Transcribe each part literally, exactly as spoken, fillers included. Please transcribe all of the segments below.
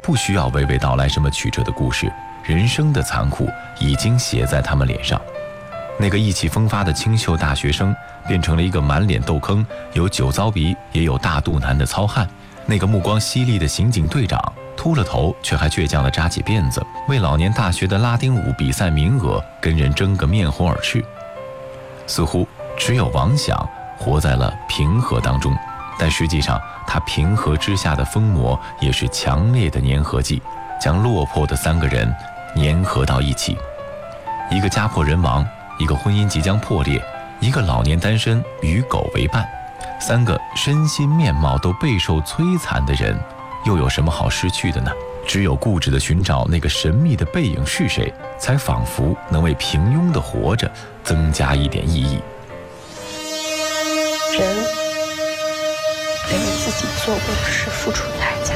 不需要娓娓道来什么曲折的故事，人生的残酷已经写在他们脸上。那个意气风发的清秀大学生，变成了一个满脸痘坑、有酒糟鼻也有大肚腩的糙汉；那个目光犀利的刑警队长，秃了头却还倔强地扎起辫子，为老年大学的拉丁舞比赛名额跟人争个面红耳赤。似乎只有王想活在了平和当中，但实际上他平和之下的疯魔也是强烈的粘合剂，将落魄的三个人粘合到一起。一个家破人亡，一个婚姻即将破裂，一个老年单身与狗为伴，三个身心面貌都备受摧残的人，又有什么好失去的呢？只有固执地寻找那个神秘的背影是谁，才仿佛能为平庸的活着增加一点意义。 人得为自己做过的事付出代价。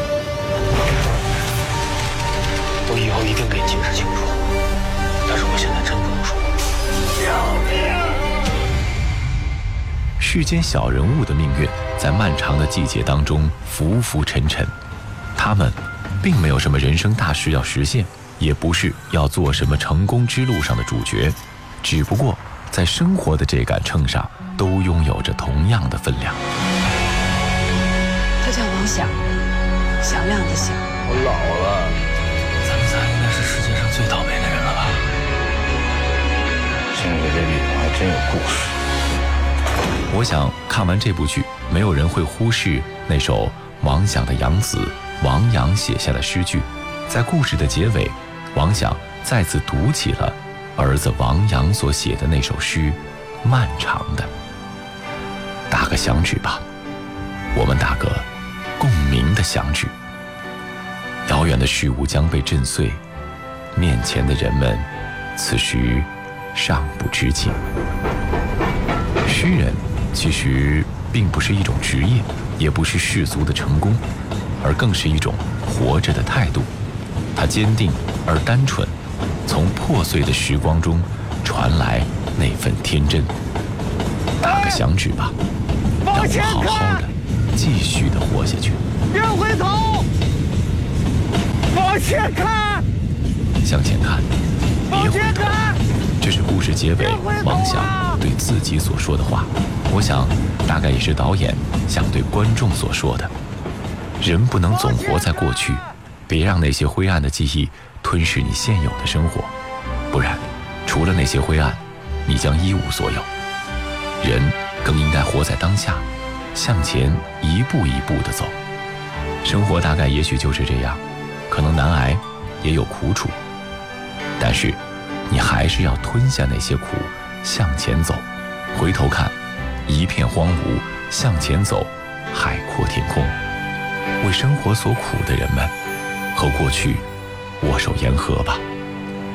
我以后一定给你解释清楚，但是我现在真不能说。 世间小人物的命运在漫长的季节当中浮浮沉沉，他们并没有什么人生大事要实现，也不是要做什么成功之路上的主角，只不过在生活的这杆秤上都拥有着同样的分量。 他叫王响，响亮的响。 我老了，咱们仨应该是世界上最倒霉的人了吧？ 心里这里头还真有故事。 我想看完这部剧，没有人会忽视那首王响的养子王阳写下的诗句。在故事的结尾，王响再次读起了儿子王阳所写的那首诗，漫长的。打个响指吧，我们打个共鸣的响指。遥远的事物将被震碎，面前的人们此时尚不知情。诗人其实并不是一种职业，也不是世俗的成功，而更是一种活着的态度。它坚定而单纯，从破碎的时光中传来那份天真。打个响指吧，让我好好的继续的活下去。 别回头，往前看， 向前看，别回头。这是故事结尾王响对自己所说的话，我想大概也是导演想对观众所说的。人不能总活在过去，别让那些灰暗的记忆吞噬你现有的生活，不然除了那些灰暗，你将一无所有。人更应该活在当下，向前一步一步地走。生活大概也许就是这样，可能难挨，也有苦楚，但是你还是要吞下那些苦，向前走。回头看，一片荒芜，向前走，海阔天空。为生活所苦的人们，和过去握手言和吧。